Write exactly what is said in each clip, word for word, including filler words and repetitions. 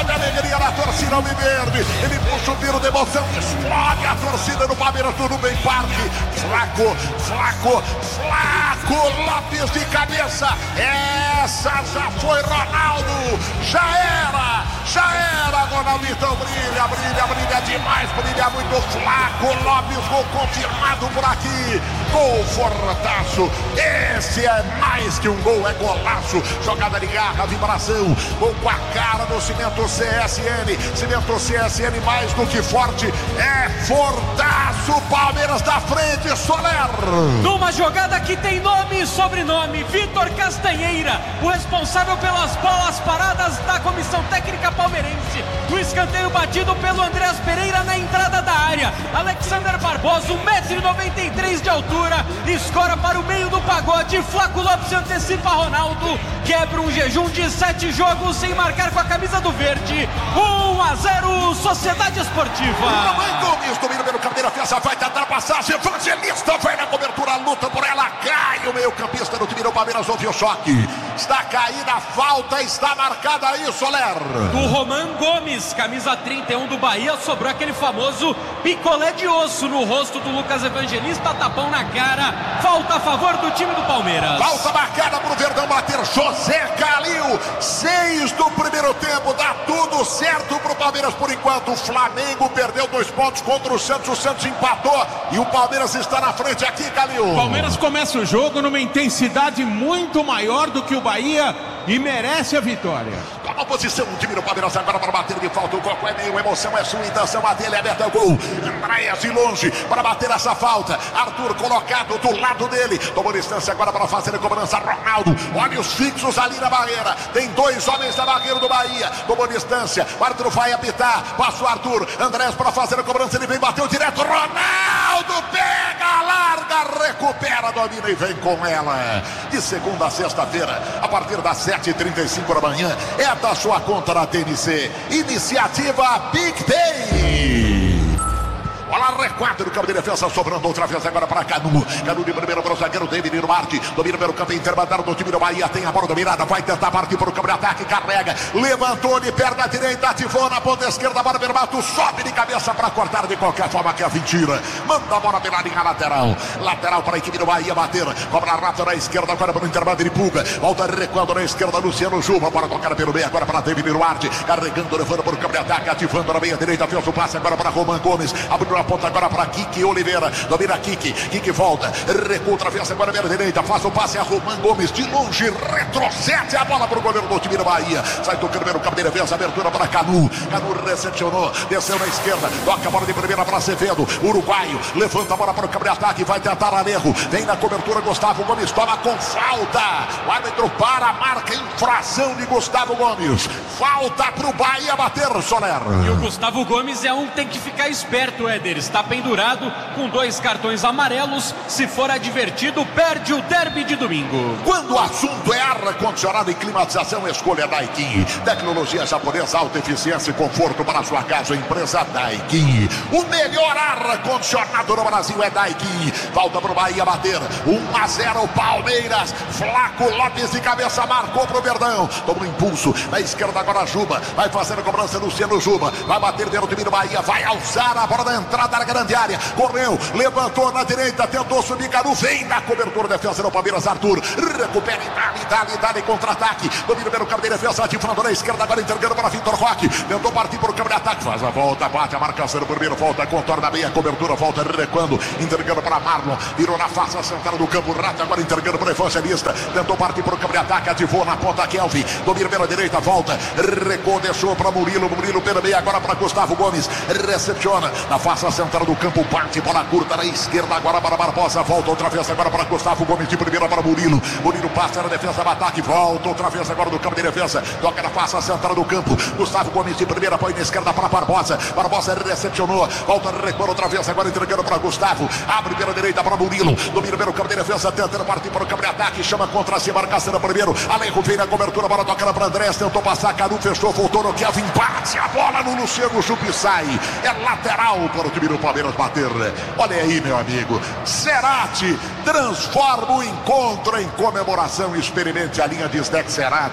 sobe a alegria na torcida alviverde. Ele puxa o tiro de emoção, explode a torcida do Palmeiras, tudo bem parque. Flaco, Flaco, Flaco Lopes de cabeça. Essa já foi, Ronaldo. Já era, já era, Ronaldo. Então brilha, brilha, brilha demais, brilha muito. Flaco Lopes, gol confirmado por aqui. Gol fortaço. Esse é mais que um gol, é golaço. Jogada de garra, vibração. Gol com a cara do Cimento C S N. Cimento C S N mais do que forte. É fortaço. Palmeiras da frente, Soler. Numa jogada que tem nome e sobrenome, Vitor Castanheira, o responsável pelas bolas paradas da comissão técnica palmeirense. O escanteio batido pelo Andreas Pereira na entrada da área. Alexander Barbosa, um metro e noventa e três de altura, escora para o meio do pagode. Flaco Lopes antecipa Ronaldo, quebra um jejum de sete jogos sem marcar com a camisa do verde. um a zero, Sociedade Esportiva. Romain Gomes, domínio pelo Campeira, fez a vai tentar passagem. Evangelista vai na cobertura, luta por ela, cai o meio campista do time do Palmeiras, ouve o choque. Está caída a falta, está marcada aí, Soler. Do Romain Gomes, camisa trinta e um do Bahia, sobrou aquele famoso picolé de osso no rosto do Lucas Evangelista, tapão na cara. Falta a favor do time do Palmeiras. Falta marcada pro Verdão bater. José Calil, seis do primeiro tempo, dá tudo certo pro Palmeiras por enquanto. O Flamengo perdeu dois pontos contra o Santos, o Santos empatou e o Palmeiras está na frente aqui, Calil. O Palmeiras começa o jogo numa intensidade muito maior do que o Bahia e merece a vitória. Toma a posição, o time do Palmeiras agora para bater de falta. O coco é meio, emoção é sua, intenção, a dele é aberta, gol. Andréas de longe para bater essa falta. Arthur colocado do lado dele. Tomou distância agora para fazer a cobrança. Ronaldo, olhos fixos ali na barreira. Tem dois homens na barreira do Bahia. Tomou distância, o Arthur vai apitar. Passa o Arthur, Andréas para fazer a cobrança. Ele vem, bateu direto. Ronaldo pega, larga, recupera, domina e vem com ela. De segunda a sexta-feira, a partir das sete e trinta e cinco da manhã, é da sua conta na T N C. Iniciativa Big Day. Bola requadro do campo de defesa, sobrando outra vez agora para Canu. Canu de primeiro para o zagueiro David Nirmarte. Domina pelo campo intermediário do time do Bahia. Tem a bola dominada, vai tentar partir para o campo de ataque. Carrega, levantou de perna direita, ativou na ponta esquerda. A bola Bermato sobe de cabeça para cortar de qualquer forma que é mentira. Manda a bola pela linha lateral. Lateral para a equipe do Bahia bater. Cobra rápido na esquerda, agora para o intermediário de Pulga. Volta recuando na esquerda, Luciano Juba. Bora tocar pelo meio agora para David Nirmarte. Carregando, levando para o campo de ataque, ativando na meia direita. Fez o passe agora para Romain Gomes. Abriu a ponta agora para Kiki Oliveira, domina Kiki, Kiki volta, recua outra vez agora na direita, faz o passe a Romain Gomes, de longe, retrocede a bola para o goleiro do time da Bahia, sai tocando pelo campo de defesa, abertura para Canu, Canu recepcionou, desceu na esquerda, toca a bola de primeira para Acevedo, uruguaio, levanta a bola para o campo de ataque, vai tentar Alejo, vem na cobertura, Gustavo Gomes toma com falta, o árbitro para, marca infração de Gustavo Gomes, falta para o Bahia bater, Soler. E o Gustavo Gomes é um que tem que ficar esperto, Éder, está pendurado com dois cartões amarelos. Se for advertido, perde o derby de domingo. Quando o assunto é ar-condicionado e climatização, escolha Daikin. Tecnologia japonesa, alta eficiência e conforto para a sua casa. Empresa Daikin. O melhor ar-condicionado no Brasil é Daikin. Volta para o Bahia bater. um a zero Palmeiras. Flaco Lopes de cabeça marcou para o Verdão. Toma um impulso. Na esquerda agora Juba. Vai fazer a cobrança Luciano Juba. Vai bater dentro do time do Bahia. Vai alçar a bola da entrada da grande área, correu, levantou na direita, tentou subir, Canu, vem na cobertura, defesa do Palmeiras, Arthur, recupera, Idali, Idali, Idali, contra-ataque, domina pelo campo de defesa, ativando na esquerda, agora entregando para Vitor Roque, tentou partir para o campo de ataque, faz a volta, bate a marcação do primeiro, volta, contorna bem a cobertura, volta, recuando, entregando para Marlon, virou na face central do campo, Rato, agora entregando para o Evangelista, tentou partir para o campo de ataque, ativou na ponta, Kelvin, domina pela direita, volta, recuou, deixou para Murilo, Murilo pela meia, agora para Gustavo Gomes, recepciona, na face central do campo, bate, bola curta na esquerda, agora para Barbosa, volta outra vez agora para Gustavo Gomes, de primeira para Murilo, Murilo passa na defesa, ataque, volta outra vez agora do campo de defesa, toca na face central do campo, Gustavo Gomes de primeira, põe na esquerda para Barbosa, Barbosa recepcionou, volta, recua outra vez agora entregando para Gustavo, abre pela direita para Murilo, domina pelo campo de defesa, tentando partir para o campo de ataque, chama contra si, marcação primeiro, Alejo vem na cobertura, bola tocando para Andrés, tentou passar, Canu fechou, voltou no Kevin, bate a bola no Luciano Juba e sai, é lateral para o time do Palmeiras bater. Olha aí, meu amigo, Cerati transforma o encontro em comemoração. Experimente a linha de snack Cerati,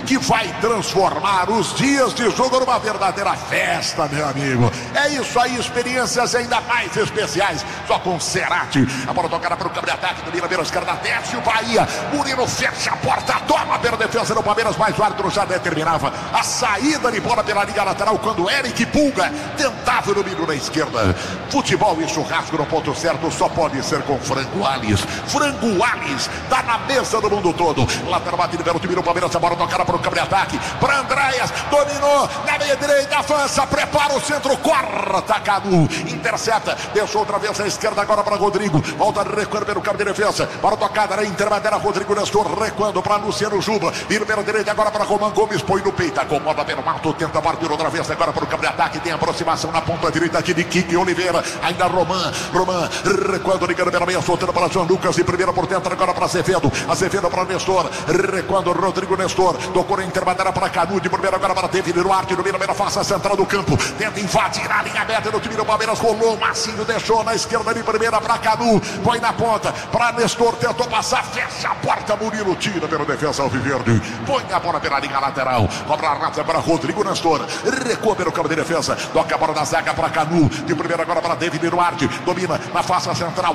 que vai transformar os dias de jogo numa verdadeira festa, meu amigo. É isso aí, experiências ainda mais especiais, só com Cerati. A bola tocada para o campo de ataque, domina pela esquerda, desce o Bahia. Murilo fecha a porta, toma pela defesa do Palmeiras, mas o árbitro já determinava a saída de bola pela linha lateral quando Eric Pulga tentava o domínio na esquerda. Futebol e churrasco no ponto certo só pode ser com Frango Alves. Frango Alves tá na mesa do mundo todo. Lateral batido pelo time do Palmeiras, a bola tocada para o campo de ataque, para Andréas, dominou na meia direita, avança, prepara o centro, corta Cadu, intercepta, deixou outra vez a esquerda agora para Rodrigo, volta recuando pelo campo de defesa, para tocada na intermediária, Rodrigo Nestor recuando para Luciano Juba, vira pela direita agora para Roman Gomes, põe no peito, acomoda pelo alto, tenta partir outra vez agora para o campo de ataque, tem aproximação na ponta direita aqui de Kiki Oliveira, ainda Roman, Roman recuando, ligando pela meia, soltando para João Lucas, de primeira por dentro agora para Azevedo, Azevedo para Nestor, recuando Rodrigo Nestor, tocou na intermediária para Canu, de primeira agora para David Duarte, no meio da face central do campo, tenta invadir a linha aberta do time do Palmeiras, rolou o Massinho, deixou na esquerda de primeira para Canu, põe na ponta para Nestor, tentou passar, fecha a porta, Murilo tira pela defesa alviverde, põe a bola pela linha lateral, cobra a rata para Rodrigo Nestor, recua pelo campo de defesa, toca a bola na zaga para Canu, de primeira agora para David Duarte, domina na face central,